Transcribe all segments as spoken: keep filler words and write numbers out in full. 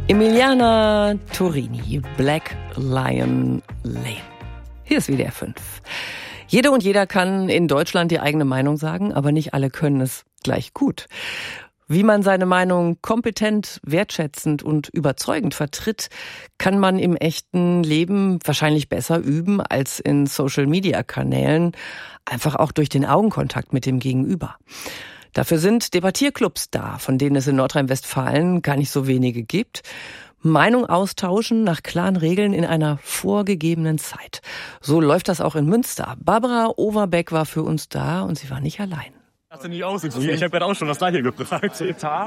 Emiliana Torini, Black Lion Lane. Hier ist W D R fünf. Jede und jeder kann in Deutschland die eigene Meinung sagen, aber nicht alle können es gleich gut. Wie man seine Meinung kompetent, wertschätzend und überzeugend vertritt, kann man im echten Leben wahrscheinlich besser üben als in Social-Media-Kanälen, einfach auch durch den Augenkontakt mit dem Gegenüber. Dafür sind Debattierclubs da, von denen es in Nordrhein-Westfalen gar nicht so wenige gibt. Meinung austauschen nach klaren Regeln in einer vorgegebenen Zeit. So läuft das auch in Münster. Barbara Overbeck war für uns da und sie war nicht allein. Das sieht nicht aus. Ich habe gerade auch schon das Gleiche gefragt.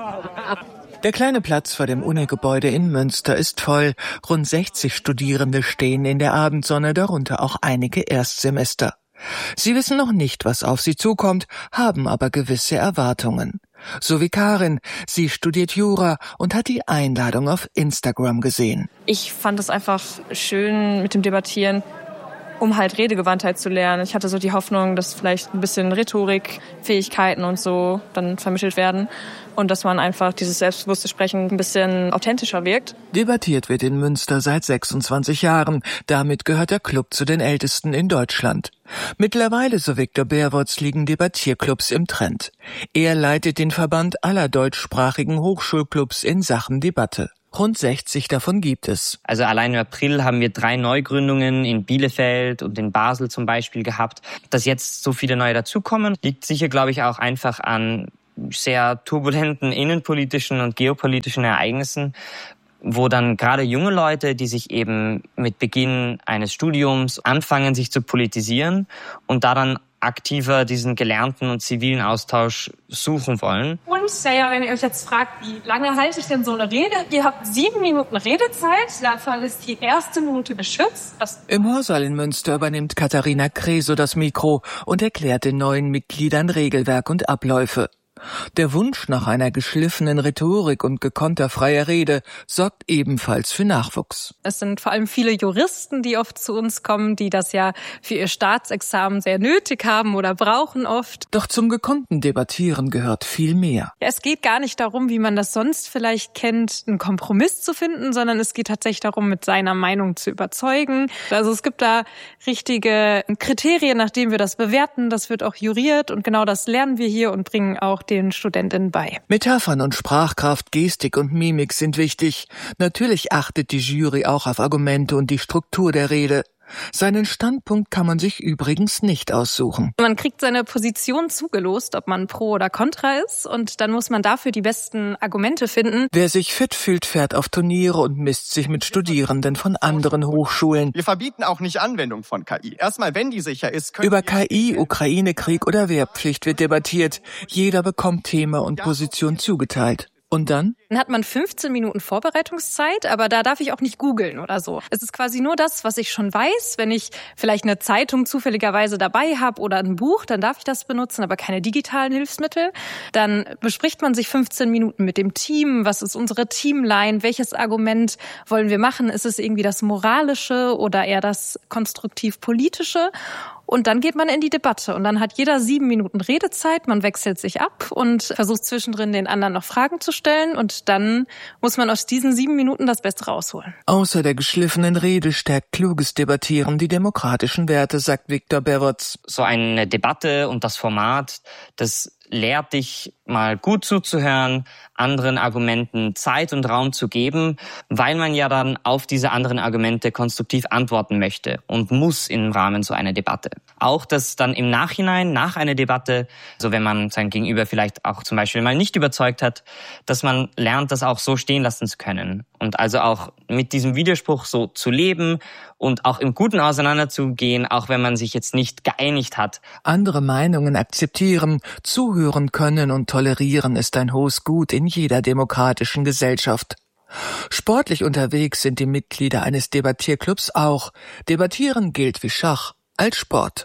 Der kleine Platz vor dem Uni-Gebäude in Münster ist voll. Rund sechzig Studierende stehen in der Abendsonne, darunter auch einige Erstsemester. Sie wissen noch nicht, was auf sie zukommt, haben aber gewisse Erwartungen. So wie Karin. Sie studiert Jura und hat die Einladung auf Instagram gesehen. Ich fand es einfach schön mit dem Debattieren, um halt Redegewandtheit zu lernen. Ich hatte so die Hoffnung, dass vielleicht ein bisschen Rhetorik, Fähigkeiten und so dann vermittelt werden und dass man einfach dieses selbstbewusste Sprechen ein bisschen authentischer wirkt. Debattiert wird in Münster seit sechsundzwanzig Jahren. Damit gehört der Club zu den ältesten in Deutschland. Mittlerweile, so Viktor Berwotz, liegen Debattierclubs im Trend. Er leitet den Verband aller deutschsprachigen Hochschulclubs in Sachen Debatte. Rund sechzig davon gibt es. Also allein im April haben wir drei Neugründungen in Bielefeld und in Basel zum Beispiel gehabt. Dass jetzt so viele neue dazukommen, liegt sicher, glaube ich, auch einfach an sehr turbulenten innenpolitischen und geopolitischen Ereignissen, wo dann gerade junge Leute, die sich eben mit Beginn eines Studiums anfangen, sich zu politisieren und da dann aktiver diesen gelernten und zivilen Austausch suchen wollen. Und ja, wenn ihr euch jetzt fragt, wie lange halte ich denn so eine Rede? Ihr habt sieben Minuten Redezeit, davon ist die erste Minute geschützt. Das Im Hörsaal in Münster übernimmt Katharina Kreso das Mikro und erklärt den neuen Mitgliedern Regelwerk und Abläufe. Der Wunsch nach einer geschliffenen Rhetorik und gekonterfreier Rede sorgt ebenfalls für Nachwuchs. Es sind vor allem viele Juristen, die oft zu uns kommen, die das ja für ihr Staatsexamen sehr nötig haben oder brauchen oft. Doch zum gekonnten Debattieren gehört viel mehr. Ja, es geht gar nicht darum, wie man das sonst vielleicht kennt, einen Kompromiss zu finden, sondern es geht tatsächlich darum, mit seiner Meinung zu überzeugen. Also es gibt da richtige Kriterien, nach denen wir das bewerten. Das wird auch juriert und genau das lernen wir hier und bringen auch den Studentinnen bei. Metaphern und Sprachkraft, Gestik und Mimik sind wichtig. Natürlich achtet die Jury auch auf Argumente und die Struktur der Rede. Seinen Standpunkt kann man sich übrigens nicht aussuchen. Man kriegt seine Position zugelost, ob man pro oder contra ist, und dann muss man dafür die besten Argumente finden. Wer sich fit fühlt, fährt auf Turniere und misst sich mit Studierenden von anderen Hochschulen. Wir verbieten auch nicht Anwendung von K I. Erstmal, wenn die sicher ist, können Über K I, Ukraine-Krieg oder Wehrpflicht wird debattiert. Jeder bekommt Thema und Position zugeteilt. Und dann? Dann hat man fünfzehn Minuten Vorbereitungszeit, aber da darf ich auch nicht googeln oder so. Es ist quasi nur das, was ich schon weiß. Wenn ich vielleicht eine Zeitung zufälligerweise dabei habe oder ein Buch, dann darf ich das benutzen, aber keine digitalen Hilfsmittel. Dann bespricht man sich fünfzehn Minuten mit dem Team. Was ist unsere Teamline? Welches Argument wollen wir machen? Ist es irgendwie das Moralische oder eher das konstruktiv-politische? Und dann geht man in die Debatte und dann hat jeder sieben Minuten Redezeit, man wechselt sich ab und versucht zwischendrin den anderen noch Fragen zu stellen und dann muss man aus diesen sieben Minuten das Beste rausholen. Außer der geschliffenen Rede stärkt kluges Debattieren die demokratischen Werte, sagt Viktor Berwotz. So eine Debatte und das Format, das lehrt dich mal gut zuzuhören, anderen Argumenten Zeit und Raum zu geben, weil man ja dann auf diese anderen Argumente konstruktiv antworten möchte und muss im Rahmen so einer Debatte. Auch das dann im Nachhinein, nach einer Debatte, so wenn man sein Gegenüber vielleicht auch zum Beispiel mal nicht überzeugt hat, dass man lernt, das auch so stehen lassen zu können. Und also auch mit diesem Widerspruch so zu leben und auch im Guten auseinanderzugehen, auch wenn man sich jetzt nicht geeinigt hat. Andere Meinungen akzeptieren, zuhören können und tolerieren ist ein hohes Gut in jeder demokratischen Gesellschaft. Sportlich unterwegs sind die Mitglieder eines Debattierclubs auch. Debattieren gilt wie Schach als Sport.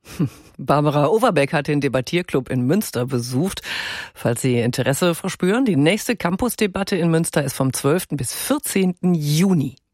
Barbara Overbeck hat den Debattierclub in Münster besucht. Falls Sie Interesse verspüren, die nächste Campusdebatte in Münster ist vom zwölften bis vierzehnten Juni.